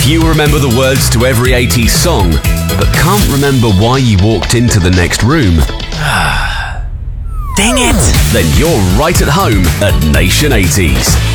If you remember the words to every 80s song, but can't remember why you walked into the next room, Dang it! then you're right at home at Nation 80s.